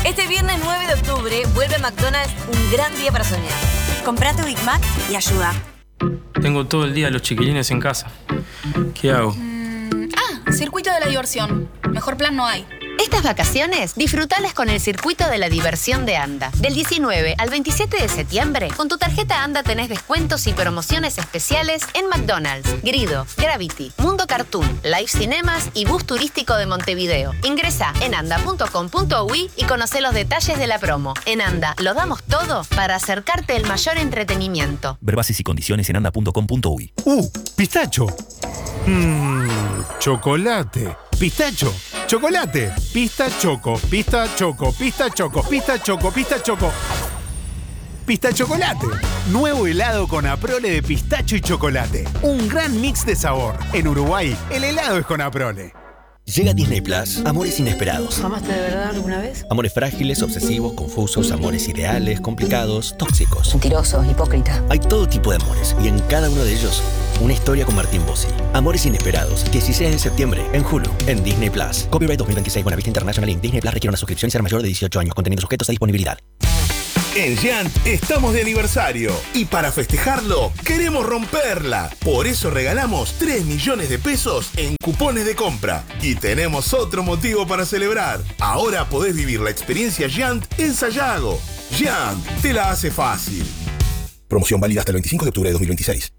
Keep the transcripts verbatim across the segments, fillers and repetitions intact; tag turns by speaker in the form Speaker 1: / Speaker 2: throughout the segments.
Speaker 1: Este viernes nueve de octubre vuelve a McDonald's un gran día para soñar.
Speaker 2: Comprá tu Big Mac y ayuda.
Speaker 3: Tengo todo el día los chiquilines en casa. ¿Qué hago?
Speaker 4: Mm, ah, circuito de la diversión. Mejor plan no hay.
Speaker 5: Estas vacaciones, disfrutalas con el Circuito de la Diversión de ANDA. Del diecinueve al veintisiete de septiembre, con tu tarjeta ANDA tenés descuentos y promociones especiales en McDonald's, Grido, Gravity, Mundo Cartoon, Live Cinemas y Bus Turístico de Montevideo. Ingresá en anda punto com punto uy y conocé los detalles de la promo. En ANDA, lo damos todo para acercarte el mayor entretenimiento.
Speaker 6: Ver bases y condiciones en anda punto com punto uy.
Speaker 7: ¡Uh! ¡Pistacho! Mmm, chocolate. ¡Pistacho! ¡Chocolate! Pista choco, pista choco, pista choco, pista choco, pista choco. Pista chocolate. Nuevo helado con Aprole de pistacho y chocolate. Un gran mix de sabor. En Uruguay, el helado es con Aprole.
Speaker 8: Llega Disney Plus, amores inesperados.
Speaker 1: ¿Amaste de verdad alguna vez?
Speaker 8: Amores frágiles, obsesivos, confusos, amores ideales, complicados, tóxicos.
Speaker 1: Mentiroso, hipócrita.
Speaker 8: Hay todo tipo de amores y en cada uno de ellos, una historia con Martín Bossi. Amores inesperados, dieciséis de septiembre, en Hulu, en Disney Plus. Copyright dos mil veintiséis, Buena Vista International Inc. Disney Plus requiere una suscripción y ser mayor de dieciocho años. Contenidos sujetos a disponibilidad.
Speaker 9: En Giant estamos de aniversario y para festejarlo queremos romperla. Por eso regalamos tres millones de pesos en cupones de compra. Y tenemos otro motivo para celebrar. Ahora podés vivir la experiencia Giant en Sayago. Giant te la hace fácil. Promoción válida hasta el veinticinco de octubre de dos mil veintiséis.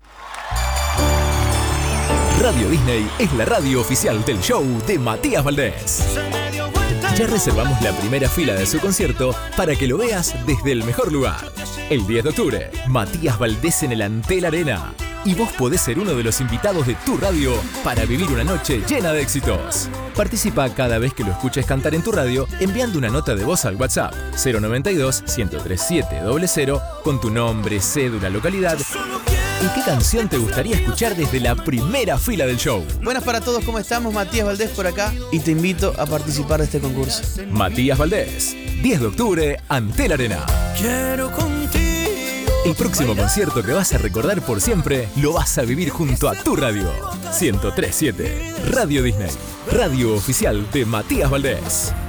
Speaker 10: Radio Disney es la radio oficial del show de Matías Valdés. Ya reservamos la primera fila de su concierto para que lo veas desde el mejor lugar. El diez de octubre, Matías Valdés en el Antel Arena. Y vos podés ser uno de los invitados de tu radio para vivir una noche llena de éxitos. Participa cada vez que lo escuches cantar en tu radio enviando una nota de voz al WhatsApp cero noventa y dos, ciento treinta y siete, cero cero con tu nombre, cédula, localidad y qué canción te gustaría escuchar desde la primera fila del show.
Speaker 11: Buenas para todos, ¿cómo estamos? Matías Valdés por acá y te invito a participar de este concurso.
Speaker 10: Matías Valdés, diez de octubre, Antel Arena.
Speaker 11: Quiero contigo.
Speaker 10: El próximo concierto que vas a recordar por siempre lo vas a vivir junto a tu radio. ciento tres punto siete, Radio Disney, radio oficial de Matías Valdés.